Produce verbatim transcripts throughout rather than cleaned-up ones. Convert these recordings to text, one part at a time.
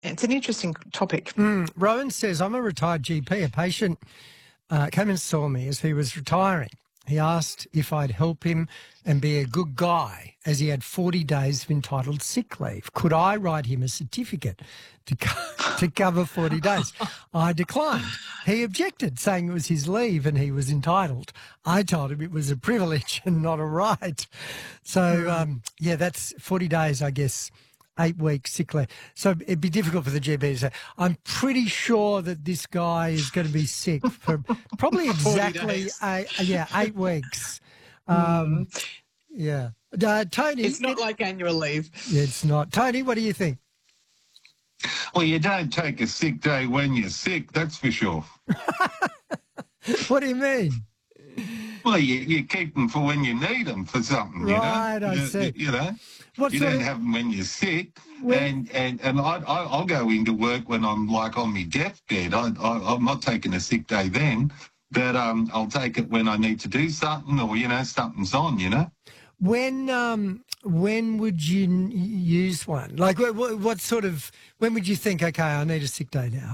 It's an interesting topic. Mm. Rowan says, I'm a retired G P. A patient uh, came and saw me as he was retiring. He asked if I'd help him and be a good guy as he had forty days of entitled sick leave. Could I write him a certificate to, co- to cover forty days? I declined. He objected, saying it was his leave and he was entitled. I told him it was a privilege and not a right. So, um, yeah, that's forty days, I guess, eight weeks sick leave. So it'd be difficult for the G P to say, I'm pretty sure that this guy is going to be sick for probably exactly eight, yeah, eight weeks. Um, mm. Yeah. Uh, Tony. It's not it, like annual leave. Yeah, it's not. Tony, what do you think? Well, you don't take a sick day when you're sick, that's for sure. What do you mean? Well, you, you keep them for when you need them for something, you right, know? I you, see. You, you know? What you sort don't of... have them when you're sick. When... And and, and I, I, I'll go into work when I'm, like, on my deathbed. I, I, I'm not taking a sick day then, but um, I'll take it when I need to do something or, you know, something's on, you know? When um when would you n- use one? Like what, what sort of, when would you think, okay, I need a sick day now?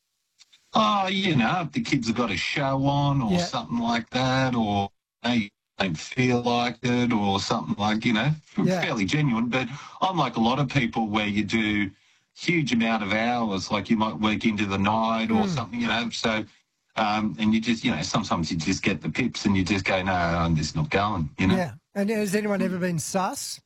Oh, you know, if the kids have got a show on or yeah. something like that, or they don't feel like it or something like, you know, yeah. fairly genuine. But I'm like a lot of people where you do huge amount of hours, like you might work into the night or mm. something, you know, so, um, and you just, you know, sometimes you just get the pips and you just go, no, I'm just not going, you know. Yeah. And has anyone ever been sus?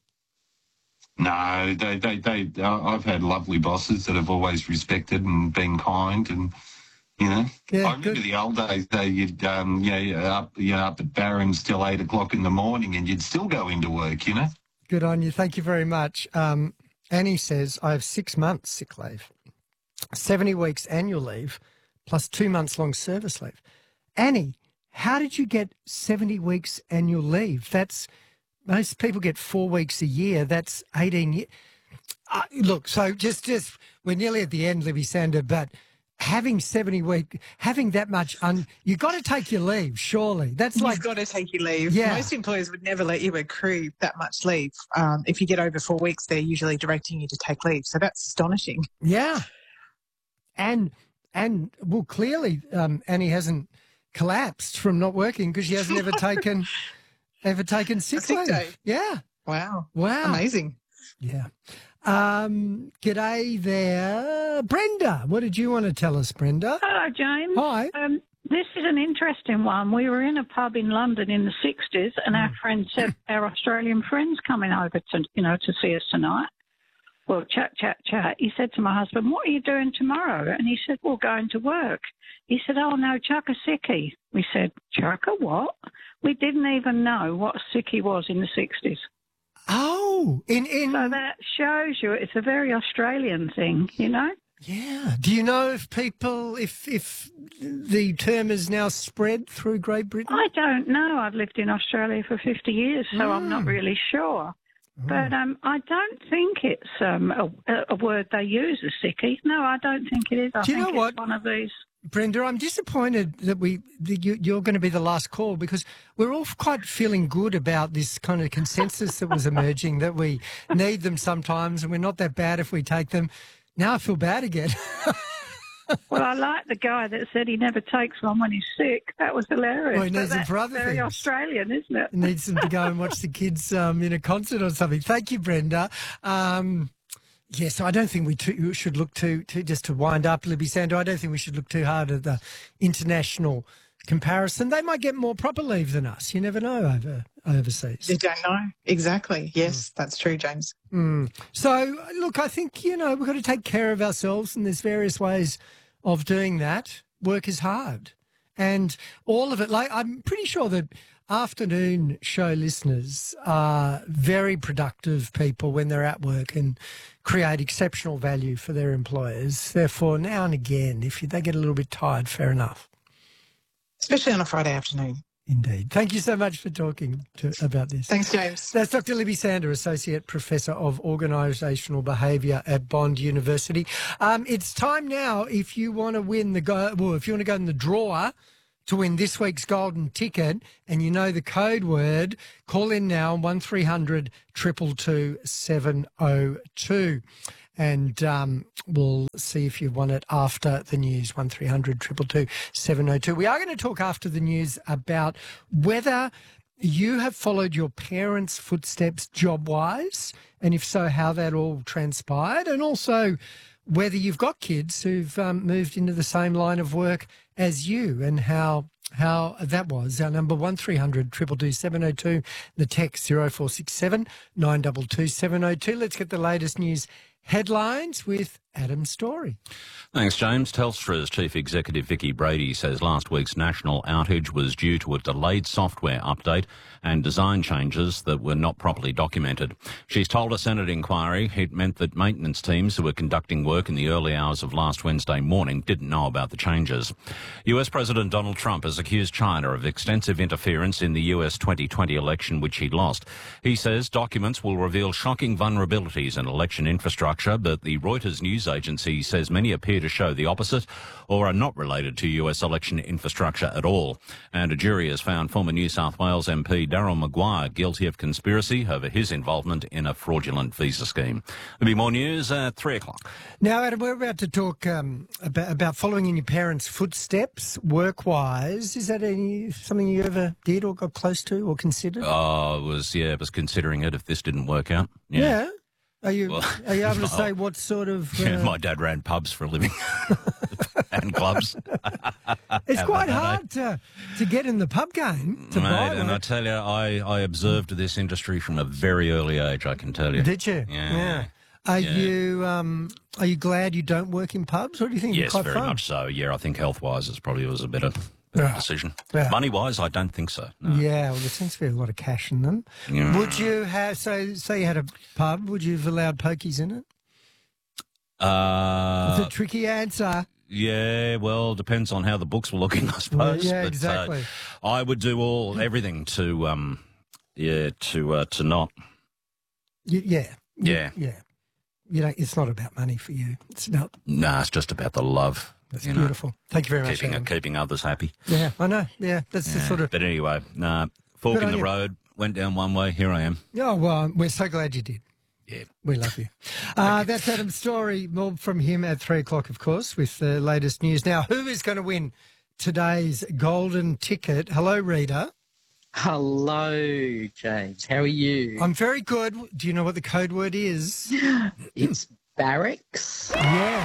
No, they, they, they, I've had lovely bosses that have always respected and been kind and, you know. Yeah, I remember good. the old days, though, you'd, um, you know, up, you know, up at Barron's till eight o'clock in the morning and you'd still go into work, you know. Good on you. Thank you very much. Um, Annie says, I have six months sick leave, seventy weeks annual leave, plus two months long service leave. Annie, how did you get seventy weeks annual leave? That's, most people get four weeks a year. That's eighteen years. Uh, look, so just, just, we're nearly at the end, Libby Sander, but having seventy week, having that much, un, you've got to take your leave, surely. That's You've like, got to take your leave. Yeah. Most employers would never let you accrue that much leave. Um, if you get over four weeks, they're usually directing you to take leave. So that's astonishing. Yeah. And, and well, clearly um, Annie hasn't collapsed from not working because she hasn't ever taken, ever taken sick, sick leave. Day. Yeah. Wow. Wow. Amazing. Yeah. Um, g'day there. Brenda, what did you want to tell us, Brenda? Hello, James. Hi. Um, this is an interesting one. We were in a pub in London in the sixties and our friend said, our Australian friend's coming over to, you know, to see us tonight. Well, chat, chat, chat. He said to my husband, what are you doing tomorrow? And he said, well, going to work. He said, oh, no, chuck a sickie. We said, chuck a what? We didn't even know what a sickie was in the sixties. Oh, in, in... So that shows you it's a very Australian thing, you know? Yeah. Do you know if people, if if the term is now spread through Great Britain? I don't know. I've lived in Australia for fifty years, so mm. I'm not really sure. Mm. But um, I don't think it's um, a, a word they use, a sickie. No, I don't think it is. I Do you think know it's what? one of these... Brenda, I'm disappointed that we that you, you're going to be the last call because we're all quite feeling good about this kind of consensus that was emerging, that we need them sometimes and we're not that bad if we take them. Now I feel bad again. Well, I like the guy that said he never takes one when he's sick. That was hilarious. Well, he needs them for other very things. Australian, isn't it? He needs them to go and watch the kids um, in a concert or something. Thank you, Brenda. Um, Yes, I don't think we too, should look too, too, just to wind up, Libby Sander, I don't think we should look too hard at the international comparison. They might get more proper leave than us. You never know over overseas. You don't know. Exactly. Yes, mm. that's true, James. Mm. So, look, I think, you know, we've got to take care of ourselves and there's various ways of doing that. Work is hard. And all of it, like, I'm pretty sure that afternoon show listeners are very productive people when they're at work and create exceptional value for their employers. Therefore, now and again, if they get a little bit tired, fair enough. Especially on a Friday afternoon. Indeed. Thank you so much for talking to, about this. Thanks, James. That's Doctor Libby Sander, Associate Professor of Organisational Behaviour at Bond University. Um, it's time now, if you want to win the go, well, if you want to go in the drawer to win this week's golden ticket and you know the code word, call in now, one three hundred two two two seven oh two. and um, we'll see if you won it after the news. one three hundred two two two seven oh two. We are going to talk after the news about whether you have followed your parents' footsteps job-wise, and if so, how that all transpired, and also whether you've got kids who've um, moved into the same line of work as you and how how that was. Our number one three hundred two two two seven oh two, the text zero four six seven nine two two seven oh two. Let's get the latest news headlines with Adam Story. Thanks, James. Telstra's Chief Executive Vicky Brady says last week's national outage was due to a delayed software update and design changes that were not properly documented. She's told a Senate inquiry it meant that maintenance teams who were conducting work in the early hours of last Wednesday morning didn't know about the changes. U S President Donald Trump has accused China of extensive interference in the U S twenty twenty election, which he lost. He says documents will reveal shocking vulnerabilities in election infrastructure, but the Reuters news agency says many appear to show the opposite or are not related to U S election infrastructure at all. And a jury has found former New South Wales M P Daryl Maguire guilty of conspiracy over his involvement in a fraudulent visa scheme. There'll be more news at three o'clock. Now, Adam, we're about to talk um, about, about following in your parents' footsteps work-wise. Is that any something you ever did or got close to or considered? Oh, I was, yeah, I was considering it if this didn't work out. Yeah. yeah. Are you Well, are you able to no. say what sort of... Uh... Yeah, my dad ran pubs for a living and clubs. It's How quite about that, hard to, to get in the pub game, to Mate, buy and one. I tell you, I, I observed this industry from a very early age, I can tell you. Did you? Yeah. Are Yeah. you um, are you glad you don't work in pubs, or do you think Yes, it's quite very fun? much so. Yeah, I think health-wise it probably was a better, better Yeah. decision. Yeah. Money-wise, I don't think so. No. Yeah, well, there seems to be a lot of cash in them. Yeah. Would you have, so say you had a pub, would you have allowed pokies in it? Uh, It's a tricky answer. yeah, well, depends on how the books were looking, I suppose. yeah, but, exactly. Uh, I would do all everything to, um, yeah, to uh, to not. Y- yeah. Yeah. Yeah. You know, it's not about money for you. It's not. Nah, it's just about the love. That's you know, beautiful. Thank you very much, keeping Adam. keeping others happy. Yeah, I know. Yeah, that's the Yeah. sort of... But anyway, nah, fork Good in on the you. road, went down one way. Here I am. Oh, well, we're so glad you did. Yeah. We love you. Uh, that's Adam's story. More from him at three o'clock, of course, with the latest news. Now, who is going to win today's golden ticket? Hello, Rita. Hello, James. How are you? I'm very good. Do you know what the code word is? It's barracks. Yes.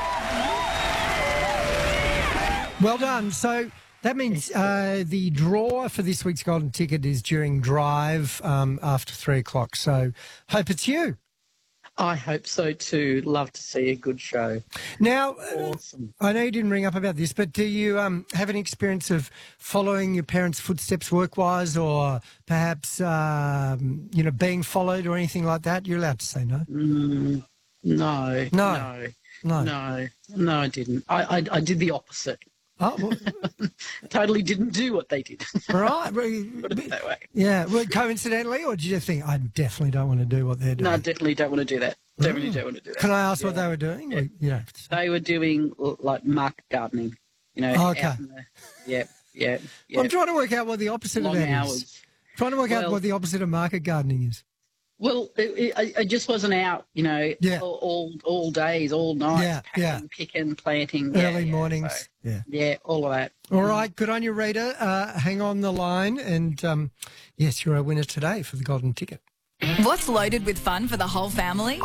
Well done. So that means uh, the draw for this week's golden ticket is during drive um, after three o'clock. So hope it's you. I hope so too. Love to see a good show. Now, uh, Awesome. I know you didn't ring up about this, but do you um, have any experience of following your parents' footsteps work-wise, or perhaps um, you know being followed or anything like that? You're allowed to say no. Mm, no, No. no, No. no, no, I didn't. I, I, I did the opposite. Oh, well, Totally didn't do what they did. all right. Put it that way. Yeah. Well, coincidentally, or did you just think I definitely don't want to do what they're doing? No, I definitely don't want to do that. Definitely don't want to do that. Can I ask what Yeah. they were doing? Or, you know, They were doing l- like market gardening. You know. Oh, okay. out in the- Yeah, yeah, yeah. I'm trying to work out what the opposite Long of that is. hours. Trying to work out Well- what the opposite of market gardening is. Well, it, it, I- I just wasn't out, you know, Yeah. all, all all days, all nights, Yeah, packing, yeah. picking, planting. yeah, Early yeah, mornings. so, Yeah. yeah, all of that. All right. Good on you, Rita. Uh, hang on the line. And um, yes, you're a winner today for the golden ticket. What's loaded with fun for the whole family?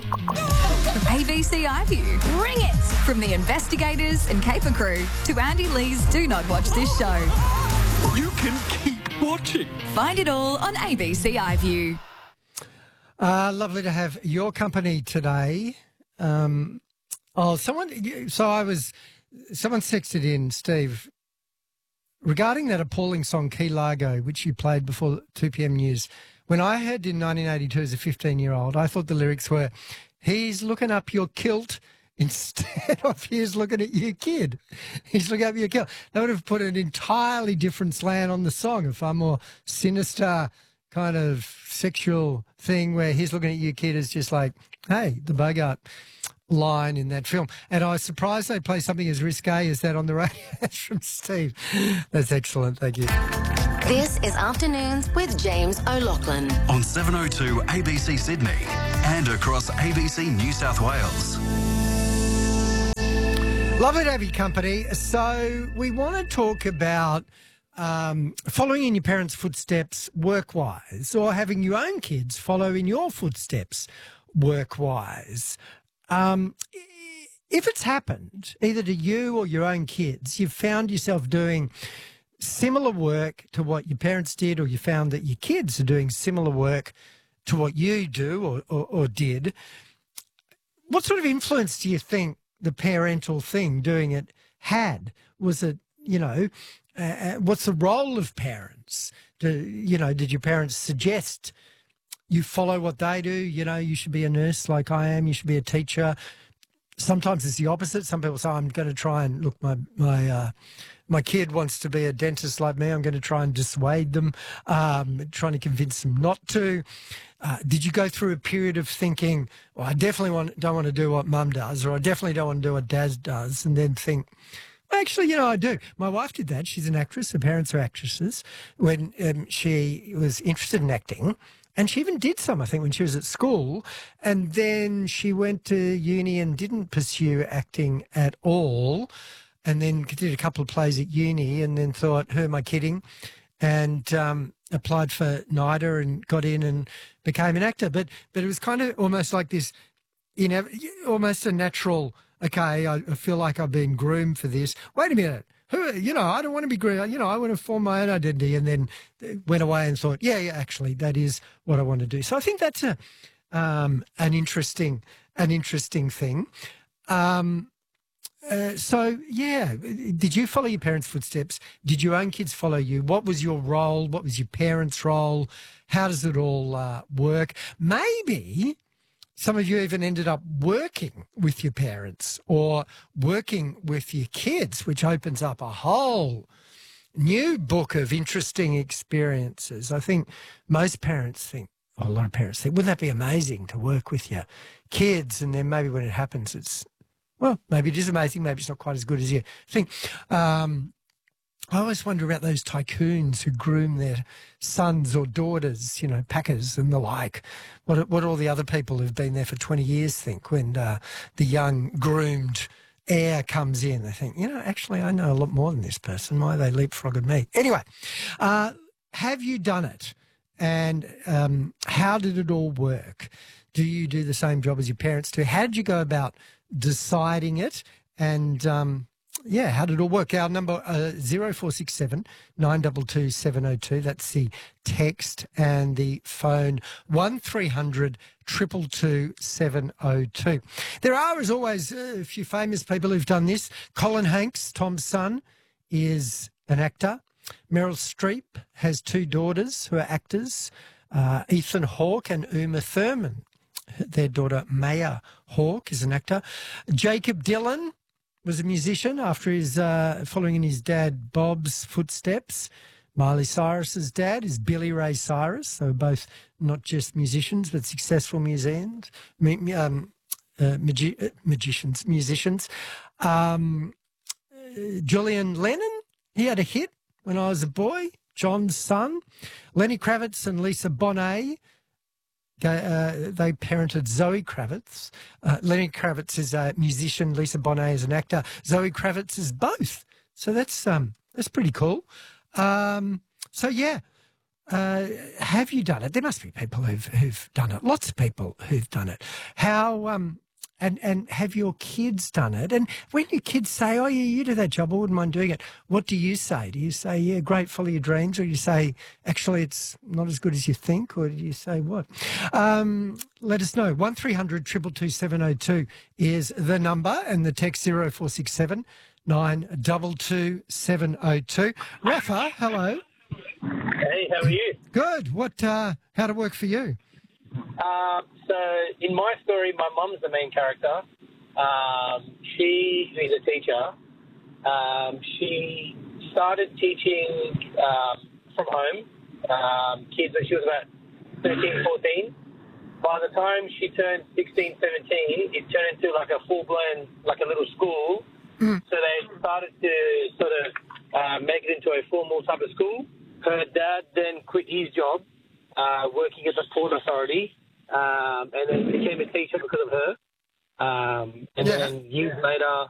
A B C iView. Bring it! From the investigators and caper crew to Andy Lee's Do Not Watch This Show. You can keep watching. Find it all on A B C iView. Uh, lovely to have your company today. Um, oh, someone. So I was. Someone texted in, Steve, regarding that appalling song Key Largo, which you played before two p.m. news. When I heard in nineteen eighty-two as a fifteen-year-old, I thought the lyrics were, "He's looking up your kilt instead of he's looking at you, kid. He's looking up your kilt." That would have put an entirely different slant on the song, a far more sinister kind of sexual thing where he's looking at you, kid, is just like, hey, the Bogart line in that film. And I was surprised they play something as risque as that on the radio. That's from Steve. That's excellent. Thank you. This is Afternoons with James O'Loughlin. On seven oh two A B C Sydney. and across A B C New South Wales. Lovely to have your company. So we want to talk about um, following in your parents' footsteps work-wise, or having your own kids follow in your footsteps work-wise. Um, if it's happened, either to you or your own kids, you've found yourself doing similar work to what your parents did, or you found that your kids are doing similar work to what you do or, or, or did, what sort of influence do you think the parental thing, doing it, had? Was it, you know, uh, what's the role of parents? Do, you know, did your parents suggest you follow what they do? You know, you should be a nurse like I am, you should be a teacher. Sometimes it's the opposite. Some people say, I'm going to try and, look, my my uh, my kid wants to be a dentist like me. I'm going to try and dissuade them, um, trying to convince them not to. Uh, did you go through a period of thinking, well, I definitely want, don't want to do what mum does, or I definitely don't want to do what dad does, and then think, well, actually, you know, I do. My wife did that. She's an actress. Her parents are actresses. When um, she was interested in acting, and she even did some, I think, when she was at school. And then she went to uni and didn't pursue acting at all, and then did a couple of plays at uni, and then thought, who am I kidding? And um, applied for NIDA and got in and became an actor. But but it was kind of almost like this, you know, almost a natural, okay, I feel like I've been groomed for this. Wait a minute. Who, you know, I don't want to be groomed. You know, I want to form my own identity, and then went away and thought, yeah, yeah, actually, that is what I want to do. So I think that's a um, an interesting an interesting thing. Um, uh, so yeah, did you follow your parents' footsteps? Did your own kids follow you? What was your role? What was your parents' role? How does it all uh, work? Maybe some of you even ended up working with your parents or working with your kids, which opens up a whole new book of interesting experiences. I think most parents think, or a lot of parents think, wouldn't that be amazing to work with your kids? And then maybe when it happens, it's, well, maybe it is amazing, maybe it's not quite as good as you think. Um, I always wonder about those tycoons who groom their sons or daughters, you know, packers and the like. What what all the other people who've been there for twenty years think when uh, the young groomed heir comes in. They think, you know, actually I know a lot more than this person. Why are they leapfrogging me? Anyway, uh, have you done it? And um, how did it all work? Do you do the same job as your parents do? How did you go about deciding it? And um yeah, how did it all work? Our number, uh, zero four six seven, nine two two, seven oh two. That's the text, and the phone, one three hundred, two two two, seven oh two. There are, as always, a few famous people who've done this. Colin Hanks, Tom's son, is an actor. Meryl Streep has two daughters who are actors, uh, Ethan Hawke and Uma Thurman. Their daughter, Maya Hawke, is an actor. Jacob Dylan was a musician after his uh, following in his dad Bob's footsteps. Miley Cyrus's dad is Billy Ray Cyrus. So both not just musicians but successful musicians, um, uh, magi- uh, magicians, musicians. Um, uh, Julian Lennon, he had a hit when I was a boy. John's son, Lenny Kravitz and Lisa Bonet. Uh, they parented Zoe Kravitz. Uh, Lenny Kravitz is a musician. Lisa Bonet is an actor. Zoe Kravitz is both. So that's um that's pretty cool. Um, so yeah, uh, have you done it? There must be people who've who've done it. Lots of people who've done it. How um and and have your kids done it? And when your kids say, "Oh yeah, you do that job, I wouldn't mind doing it," what do you say? Do you say, "Yeah, great, follow your dreams," or you say, "Actually, it's not as good as you think," or do you say what? Um, let us know. One three hundred two two two seven oh two is the number, and the text zero four six seven nine two two seven oh two. Rafa, hello. Hey, how are you? Good. What? Uh, how to work for you? Uh, so, in my story, my mum's the main character. Um, she is a teacher. Um, she started teaching um, from home um, kids when she was about thirteen, fourteen. By the time she turned sixteen, seventeen, it turned into like a full-blown, like a little school. Mm. So they started to sort of uh, make it into a formal type of school. Her dad then quit his job uh, working at the Port Authority um, and then became a teacher because of her. Um, and Yeah. then years later,